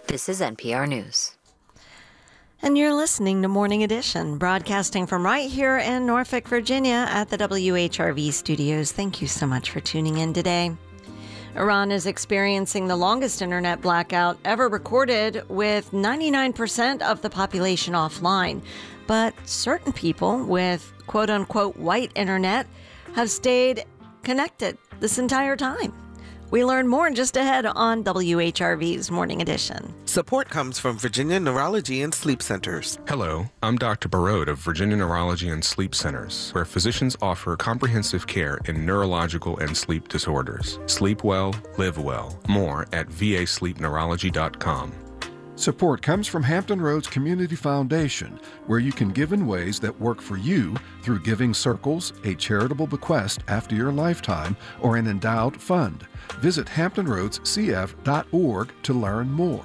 This is NPR News. And you're listening to Morning Edition, broadcasting from right here in Norfolk, Virginia at the WHRV studios. Thank you so much for tuning in today. Iran is experiencing the longest internet blackout ever recorded, with 99% of the population offline. But certain people with quote-unquote white internet have stayed connected this entire time. We learn more just ahead on WHRV's Morning Edition. Support comes from Virginia Neurology and Sleep Centers. Hello, I'm Dr. Barode of Virginia Neurology and Sleep Centers, where physicians offer comprehensive care in neurological and sleep disorders. Sleep well, live well. More at vasleepneurology.com. Support comes from Hampton Roads Community Foundation, where you can give in ways that work for you through Giving Circles, a charitable bequest after your lifetime, or an endowed fund. Visit hamptonroadscf.org to learn more.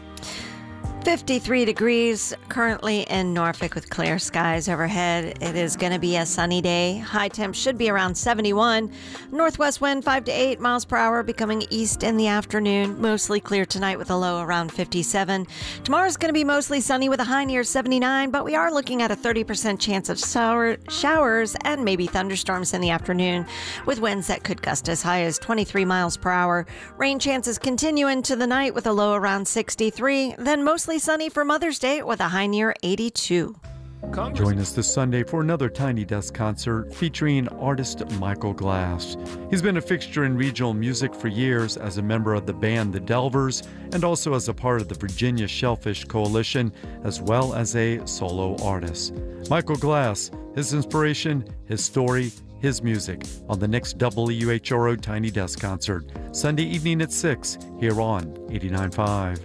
53 degrees currently in Norfolk with clear skies overhead. It is going to be a sunny day. High temp should be around 71. Northwest wind 5 to 8 miles per hour, becoming east in the afternoon. Mostly clear tonight with a low around 57. Tomorrow's going to be mostly sunny with a high near 79, but we are looking at a 30% chance of showers and maybe thunderstorms in the afternoon, with winds that could gust as high as 23 miles per hour. Rain chances continue into the night with a low around 63, then mostly sunny for Mother's Day with a high near 82. Join us this Sunday for another Tiny Desk concert featuring artist Michael Glass. He's been a fixture in regional music for years as a member of the band The Delvers and also as a part of the Virginia Shellfish Coalition, as well as a solo artist. Michael Glass, his inspiration, his story, his music on the next WHRO Tiny Desk concert, Sunday evening at 6 here on 89.5.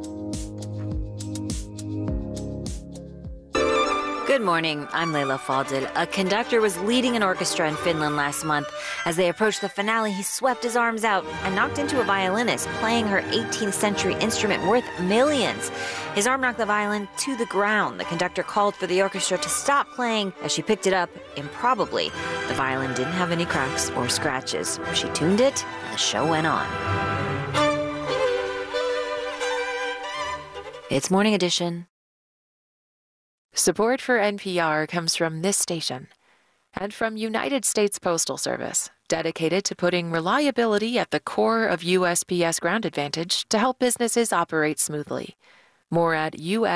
Good morning. I'm Leila Fadil. A conductor was leading an orchestra in Finland last month. As they approached the finale, he swept his arms out and knocked into a violinist playing her 18th century instrument worth millions. His arm knocked the violin to the ground. The conductor called for the orchestra to stop playing. As she picked it up, improbably, the violin didn't have any cracks or scratches. She tuned it, and the show went on. It's Morning Edition. Support for NPR comes from this station and from United States Postal Service, dedicated to putting reliability at the core of USPS Ground Advantage to help businesses operate smoothly. More at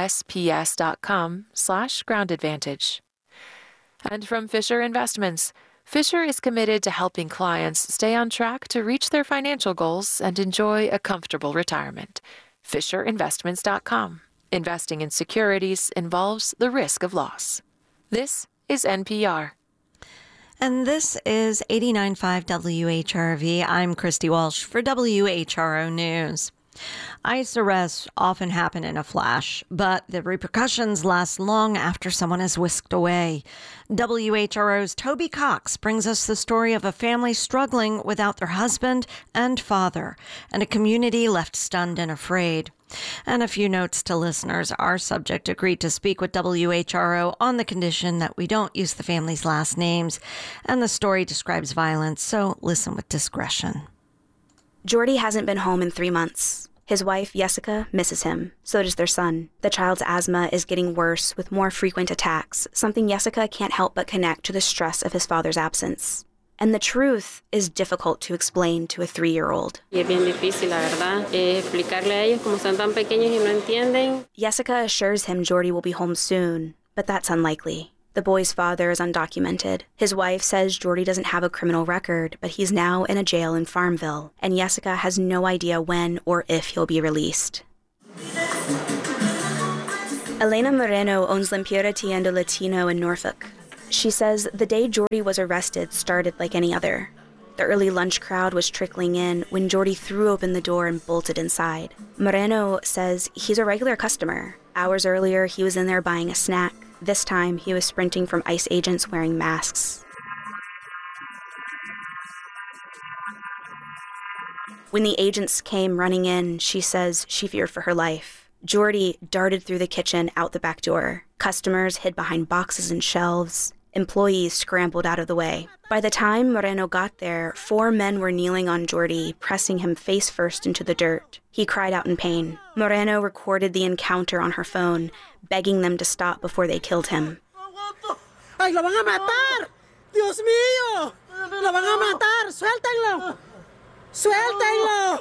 usps.com/groundadvantage. And from Fisher Investments. Fisher is committed to helping clients stay on track to reach their financial goals and enjoy a comfortable retirement. FisherInvestments.com. Investing in securities involves the risk of loss. This is NPR. And this is 89.5 WHRV. I'm Christy Walsh for WHRO News. ICE arrests often happen in a flash, but the repercussions last long after someone is whisked away. WHRO's Toby Cox brings us the story of a family struggling without their husband and father, and a community left stunned and afraid. And a few notes to listeners. Our subject agreed to speak with WHRO on the condition that we don't use the family's last names, and the story describes violence, so listen with discretion. Jordy hasn't been home in 3 months. His wife, Jessica, misses him. So does their son. The child's asthma is getting worse with more frequent attacks, something Jessica can't help but connect to the stress of his father's absence. And the truth is difficult to explain to a 3-year-old. Jessica assures him Jordy will be home soon, but that's unlikely. The boy's father is undocumented. His wife says Jordy doesn't have a criminal record, but he's now in a jail in Farmville, and Jessica has no idea when or if he'll be released. Elena Moreno owns Limpiera Tienda Latino in Norfolk. She says the day Jordy was arrested started like any other. The early lunch crowd was trickling in when Jordy threw open the door and bolted inside. Moreno says he's a regular customer. Hours earlier, he was in there buying a snack. This time, he was sprinting from ICE agents wearing masks. When the agents came running in, she says she feared for her life. Jordy darted through the kitchen out the back door. Customers hid behind boxes and shelves. Employees scrambled out of the way. By the time Moreno got there, 4 men were kneeling on Jordi, pressing him face first into the dirt. He cried out in pain. Moreno recorded the encounter on her phone, begging them to stop before they killed him. ¡Ay, lo van a matar! ¡Dios mío! ¡Lo van a matar! ¡Suéltenlo! ¡Suéltenlo!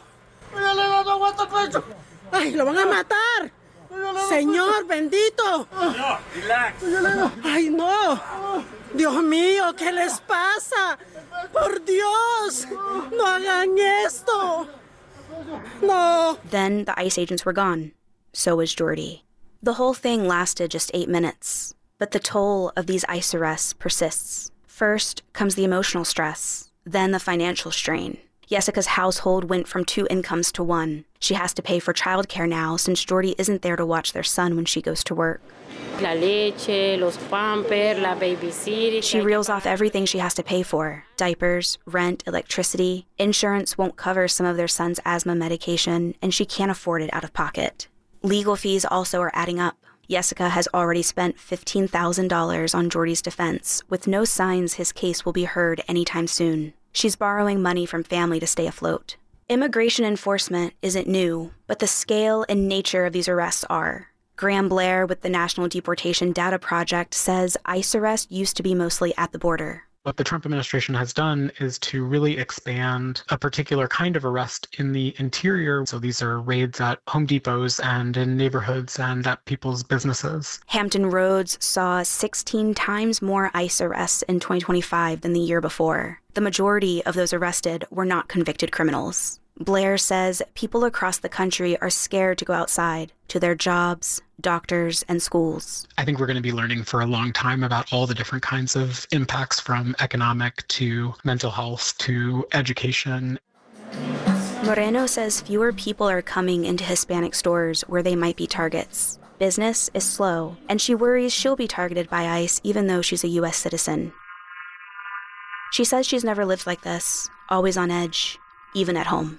¡Ay, lo van a matar! ¡Señor bendito! Relax. ¡Ay, no! ¡Dios mío, qué les pasa! ¡Por Dios! ¡No hagan esto! ¡No! Then the ICE agents were gone. So was Jordi. The whole thing lasted just 8 minutes. But the toll of these ICE arrests persists. First comes the emotional stress, then the financial strain. Jessica's household went from 2 incomes to 1. She has to pay for childcare now since Jordi isn't there to watch their son when she goes to work. La leche, los pampers, la babysitter. She reels off everything she has to pay for. Diapers, rent, electricity. Insurance won't cover some of their son's asthma medication, and she can't afford it out of pocket. Legal fees also are adding up. Jessica has already spent $15,000 on Jordi's defense, with no signs his case will be heard anytime soon. She's borrowing money from family to stay afloat. Immigration enforcement isn't new, but the scale and nature of these arrests are. Graham Blair with the National Deportation Data Project says ICE arrests used to be mostly at the border. What the Trump administration has done is to really expand a particular kind of arrest in the interior. So these are raids at Home Depots and in neighborhoods and at people's businesses. Hampton Roads saw 16 times more ICE arrests in 2025 than the year before. The majority of those arrested were not convicted criminals. Blair says people across the country are scared to go outside, to their jobs, doctors, and schools. I think we're going to be learning for a long time about all the different kinds of impacts, from economic to mental health to education. Moreno says fewer people are coming into Hispanic stores where they might be targets. Business is slow, and she worries she'll be targeted by ICE even though she's a U.S. citizen. She says she's never lived like this, always on edge, even at home.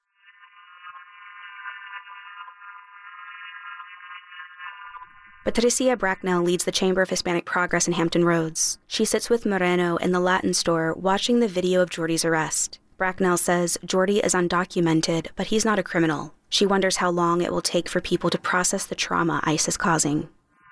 Patricia Bracknell leads the Chamber of Hispanic Progress in Hampton Roads. She sits with Moreno in the Latin store watching the video of Jordi's arrest. Bracknell says Jordi is undocumented, but he's not a criminal. She wonders how long it will take for people to process the trauma ICE is causing.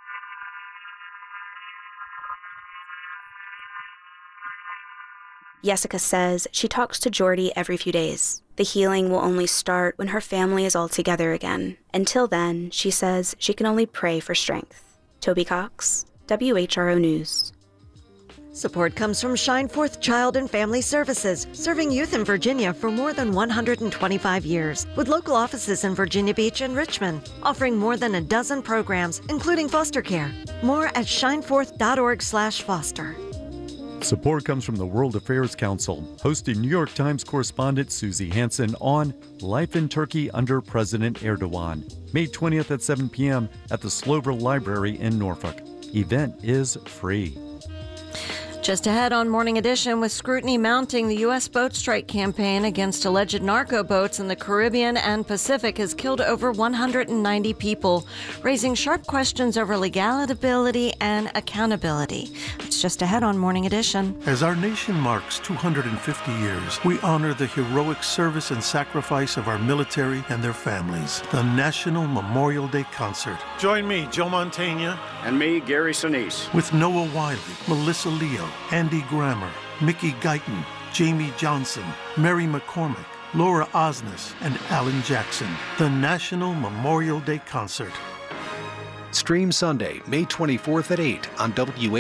Jessica says she talks to Jordi every few days. The healing will only start when her family is all together again. Until then, she says she can only pray for strength. Toby Cox, WHRO News. Support comes from Shine Forth Child and Family Services, serving youth in Virginia for more than 125 years, with local offices in Virginia Beach and Richmond, offering more than a dozen programs, including foster care. More at shineforth.org/foster. Support comes from the World Affairs Council, hosting New York Times correspondent Susie Hansen on Life in Turkey under President Erdogan, May 20th at 7 p.m. at the Slover Library in Norfolk. Event is free. Just ahead on Morning Edition, with scrutiny mounting, the U.S. boat strike campaign against alleged narco boats in the Caribbean and Pacific has killed over 190 people, raising sharp questions over legality and accountability. It's just ahead on Morning Edition. As our nation marks 250 years, we honor the heroic service and sacrifice of our military and their families. The National Memorial Day Concert. Join me, Joe Mantegna. And me, Gary Sinise. With Noah Wiley, Melissa Leo, Andy Grammer, Mickey Guyton, Jamie Johnson, Mary McCormick, Laura Osnes, and Alan Jackson. The National Memorial Day Concert. Stream Sunday, May 24th at 8 on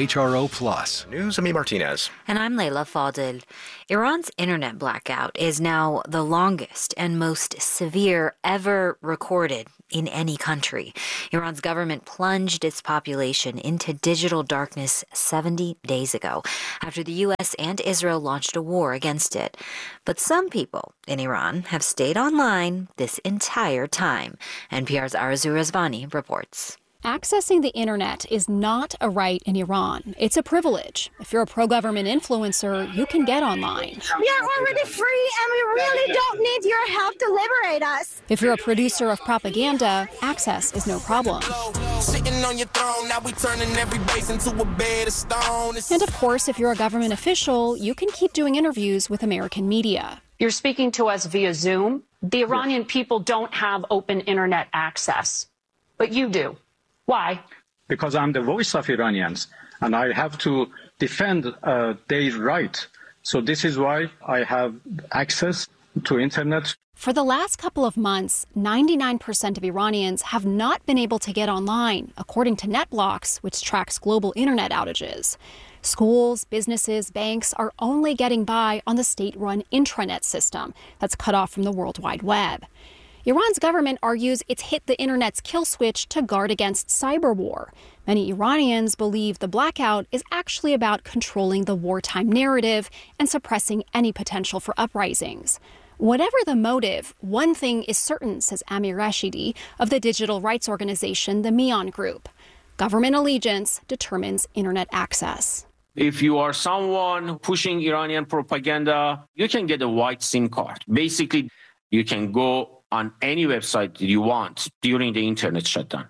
WHRO+. News, Ami Martinez. And I'm Layla Fadel. Iran's internet blackout is now the longest and most severe ever recorded in any country. Iran's government plunged its population into digital darkness 70 days ago after the U.S. and Israel launched a war against it. But some people in Iran have stayed online this entire time. NPR's Arzu Rezvani reports. Accessing the internet is not a right in Iran. It's a privilege. If you're a pro-government influencer, you can get online. We are already free and we really don't need your help to liberate us. If you're a producer of propaganda, access is no problem. Sitting on your throne, now we turning every base into a bed of stone. And of course, if you're a government official, you can keep doing interviews with American media. You're speaking to us via Zoom. The Iranian people don't have open internet access, but you do. Why? Because I'm the voice of Iranians, and I have to defend their right. So this is why I have access to internet. For the last couple of months, 99% of Iranians have not been able to get online, according to NetBlocks, which tracks global internet outages. Schools, businesses, banks are only getting by on the state-run intranet system that's cut off from the World Wide Web. Iran's government argues it's hit the internet's kill switch to guard against cyber war. Many Iranians believe the blackout is actually about controlling the wartime narrative and suppressing any potential for uprisings. Whatever the motive, one thing is certain, says Amir Rashidi of the digital rights organization, the Mian Group. Government allegiance determines internet access. If you are someone pushing Iranian propaganda, you can get a white SIM card. Basically, you can go on any website you want during the internet shutdown.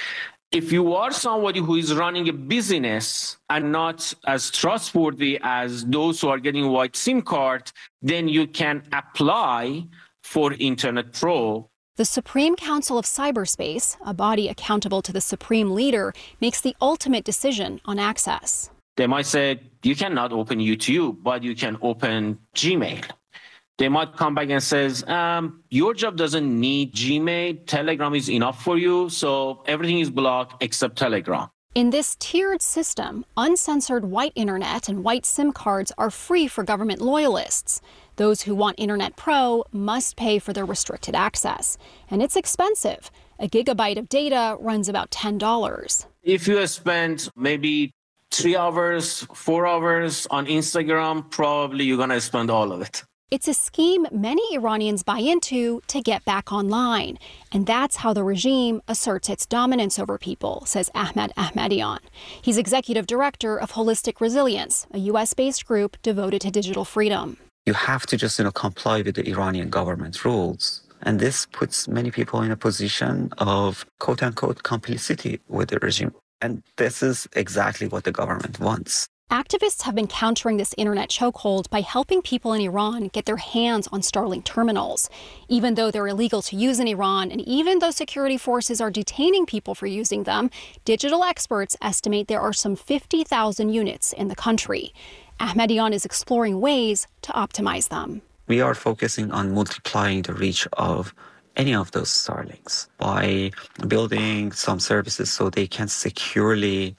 If you are somebody who is running a business and not as trustworthy as those who are getting a white SIM card, then you can apply for Internet Pro. The Supreme Council of Cyberspace, a body accountable to the supreme leader, makes the ultimate decision on access. They might say, you cannot open YouTube, but you can open Gmail. They might come back and says, your job doesn't need Gmail. Telegram is enough for you. So everything is blocked except Telegram. In this tiered system, uncensored white internet and white SIM cards are free for government loyalists. Those who want Internet Pro must pay for their restricted access. And it's expensive. A gigabyte of data runs about $10. If you spend maybe 3 hours, 4 hours on Instagram, probably you're going to spend all of it. It's a scheme many Iranians buy into to get back online. And that's how the regime asserts its dominance over people, says Ahmed Ahmadian. He's executive director of Holistic Resilience, a U.S.-based group devoted to digital freedom. You have to just, comply with the Iranian government rules. And this puts many people in a position of, quote-unquote, complicity with the regime. And this is exactly what the government wants. Activists have been countering this internet chokehold by helping people in Iran get their hands on Starlink terminals. Even though they're illegal to use in Iran, and even though security forces are detaining people for using them, digital experts estimate there are some 50,000 units in the country. Ahmadian is exploring ways to optimize them. We are focusing on multiplying the reach of any of those Starlinks by building some services so they can securely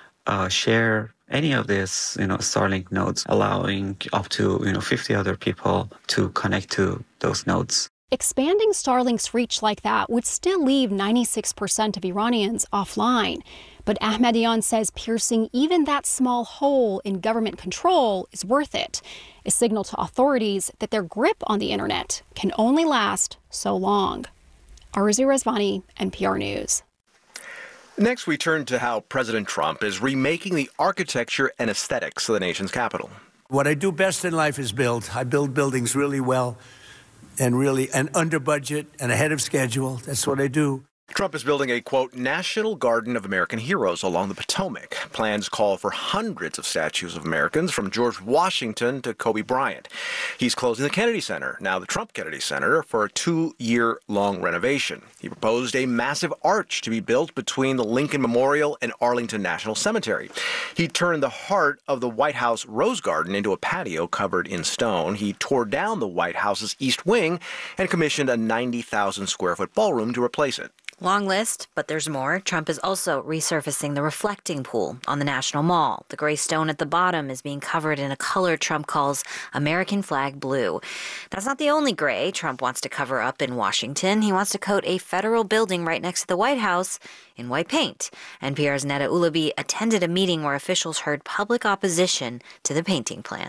share any of this, Starlink nodes, allowing up to, 50 other people to connect to those nodes. Expanding Starlink's reach like that would still leave 96% of Iranians offline. But Ahmadian says piercing even that small hole in government control is worth it, a signal to authorities that their grip on the internet can only last so long. Arzu Rezvani, NPR News. Next, we turn to how President Trump is remaking the architecture and aesthetics of the nation's capital. What I do best in life is build. I build buildings really well and under budget and ahead of schedule. That's what I do. Trump is building a, quote, National Garden of American Heroes along the Potomac. Plans call for hundreds of statues of Americans from George Washington to Kobe Bryant. He's closing the Kennedy Center, now the Trump Kennedy Center, for a 2-year-long renovation. He proposed a massive arch to be built between the Lincoln Memorial and Arlington National Cemetery. He turned the heart of the White House Rose Garden into a patio covered in stone. He tore down the White House's East Wing and commissioned a 90,000-square-foot ballroom to replace it. Long list, but there's more. Trump is also resurfacing the reflecting pool on the National Mall. The gray stone at the bottom is being covered in a color Trump calls American flag blue. That's not the only gray Trump wants to cover up in Washington. He wants to coat a federal building right next to the White House in white paint. NPR's Neda Ulabi attended a meeting where officials heard public opposition to the painting plan.